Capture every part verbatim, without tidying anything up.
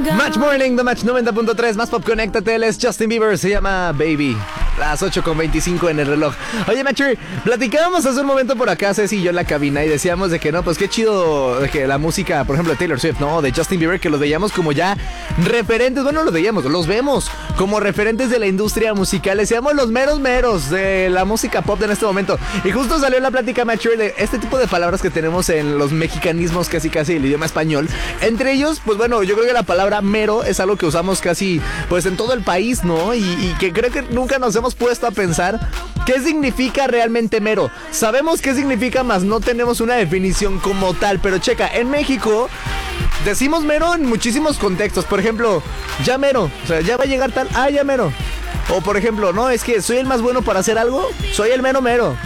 Match Morning, The Match noventa punto tres, más pop, conéctate, él es Justin Bieber, se llama Baby. Las ocho con veinticinco en el reloj. Oye, Matcher, platicábamos hace un momento por acá, Ceci y yo en la cabina, y decíamos de que no, pues qué chido de que la música, por ejemplo, de Taylor Swift, ¿no? De Justin Bieber, que los veíamos como ya referentes, bueno, los veíamos, los vemos como referentes de la industria musical, decíamos los meros meros de la música pop de en este momento. Y justo salió la plática, Matcher, de este tipo de palabras que tenemos en los mexicanismos, casi casi el idioma español. Entre ellos, pues bueno, yo creo que la palabra mero es algo que usamos casi, pues en todo el país, ¿no? Y, y que creo que nunca nos hemos puesto a pensar qué significa realmente mero. Sabemos qué significa, más no tenemos una definición como tal. Pero checa, en México decimos mero en muchísimos contextos. Por ejemplo, ya mero, o sea, ya va a llegar tal, ah, ya mero. O por ejemplo, no, es que soy el más bueno para hacer algo, soy el mero mero.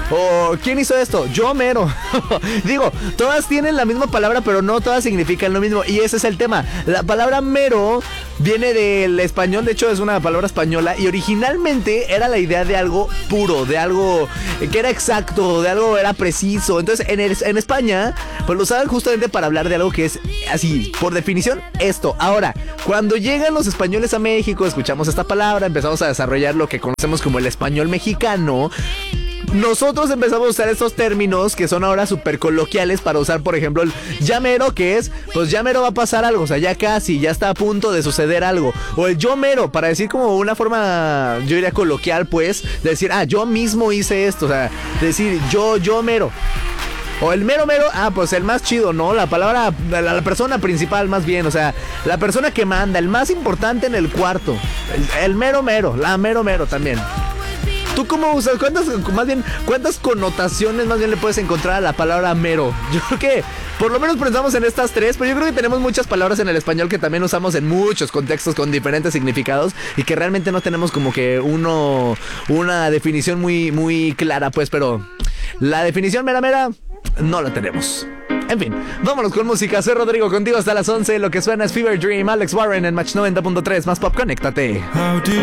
O ¿quién hizo esto? Yo mero. Digo, todas tienen la misma palabra, pero no todas significan lo mismo. Y ese es el tema. La palabra mero viene del español, de hecho es una palabra española, y originalmente era la idea de algo puro, de algo que era exacto, de algo era preciso. Entonces en, el, en España pues lo usaban justamente para hablar de algo que es así, por definición, esto. Ahora, cuando llegan los españoles a México, escuchamos esta palabra, empezamos a desarrollar lo que conocemos como el español mexicano. Nosotros empezamos a usar estos términos que son ahora súper coloquiales para usar, por ejemplo, el ya mero, que es, pues ya mero va a pasar algo, o sea, ya casi, ya está a punto de suceder algo. O el yo mero, para decir como una forma, yo diría coloquial, pues, de decir, ah, yo mismo hice esto, o sea, decir yo, yo mero. O el mero mero, ah, pues el más chido, ¿no? La palabra, la, la persona principal más bien, o sea, la persona que manda, el más importante en el cuarto. El, el mero mero, la mero mero también. ¿Tú cómo usas? ¿Cuántas, más bien, cuántas connotaciones más bien le puedes encontrar a la palabra mero? Yo creo que por lo menos pensamos en estas tres, pero yo creo que tenemos muchas palabras en el español que también usamos en muchos contextos con diferentes significados y que realmente no tenemos como que uno, una definición muy, muy clara, pues, pero la definición mera mera no la tenemos. En fin, vámonos con música. Soy Rodrigo, contigo hasta las once. Lo que suena es Fever Dream, Alex Warren en Match noventa punto tres. Más pop, conéctate.